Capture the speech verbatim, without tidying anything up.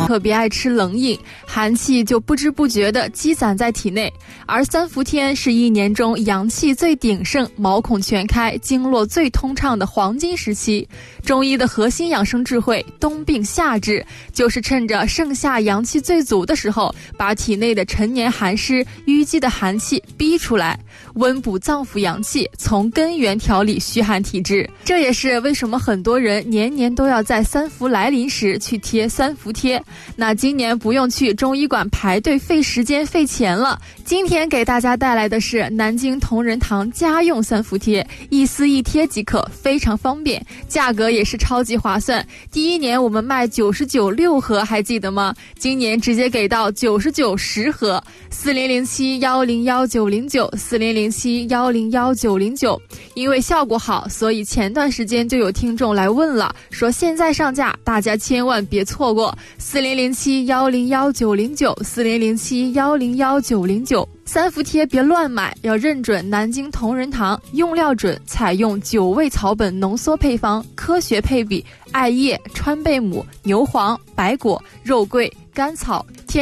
特别爱吃冷饮，寒气就不知不觉地积攒在体内。而三伏天是一年中阳气最鼎盛、毛孔全开、经络最通畅的黄金时期。中医的核心养生智慧冬病夏治，就是趁着盛夏阳气最足的时候，把体内的陈年寒湿、淤积的寒气逼出来，温补脏腑阳气，从根源调理虚寒体质。这也是为什么很多人年年都要在三伏来临时去贴三伏贴。那今年不用去中医馆排队费时间费钱了，今天给大家带来的是南京同仁堂家用三伏贴，一撕一贴即可，非常方便，价格也是超级划算。第一年我们卖九十九六盒，还记得吗？今年直接给到九十九十盒，四零零七幺零幺九零九，四零零七幺零幺九零九。因为效果好，所以前段时间就有听众来问了，说现在上架，大家千万别错过。四零零七幺零幺九零九，四零零七幺零幺九零九。三伏贴别乱买，要认准南京同仁堂，用料准，采用九味草本浓缩配方，科学配比，艾叶、川贝母、牛黄、白果、肉桂、甘草、